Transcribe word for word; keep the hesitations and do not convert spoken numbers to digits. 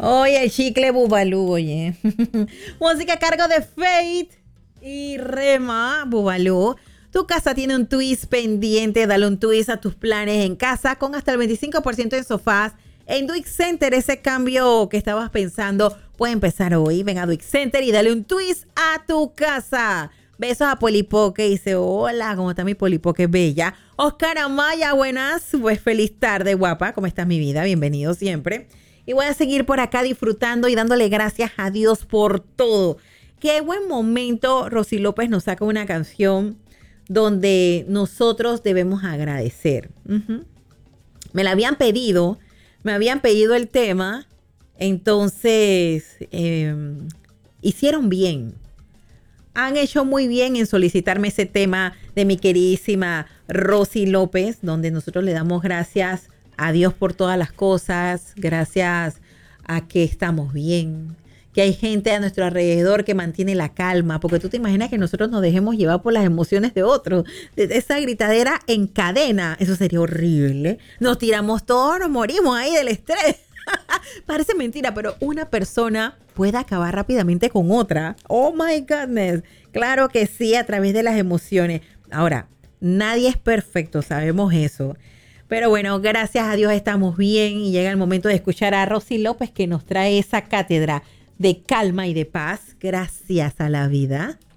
Oye, el chicle Bubalú, oye. Música a cargo de Faith y Rema Bubalú. Tu casa tiene un twist pendiente. Dale un twist a tus planes en casa con hasta el veinticinco por ciento en sofás. En Duix Center, ese cambio que estabas pensando puede empezar hoy. Ven a Duix Center y dale un twist a tu casa. Besos a Polipoque. Dice, hola, ¿cómo está mi Polipoque bella? Oscar Amaya, buenas. Pues feliz tarde, guapa. ¿Cómo estás, mi vida? Bienvenido siempre. Y voy a seguir por acá disfrutando y dándole gracias a Dios por todo. Qué buen momento. Rosy López nos saca una canción donde nosotros debemos agradecer. Uh-huh. Me la habían pedido, me habían pedido el tema, entonces eh, hicieron bien. Han hecho muy bien en solicitarme ese tema de mi queridísima Rosy López, donde nosotros le damos gracias a Dios por todas las cosas, gracias a que estamos bien, que hay gente a nuestro alrededor que mantiene la calma, porque tú te imaginas que nosotros nos dejemos llevar por las emociones de otros, de esa gritadera en cadena, eso sería horrible. Nos tiramos todos, nos morimos ahí del estrés. Parece mentira, pero una persona puede acabar rápidamente con otra. Oh my goodness. Claro que sí, a través de las emociones. Ahora, nadie es perfecto, sabemos eso. Pero bueno, gracias a Dios estamos bien y llega el momento de escuchar a Rosy López que nos trae esa cátedra de calma y de paz. Gracias a la vida.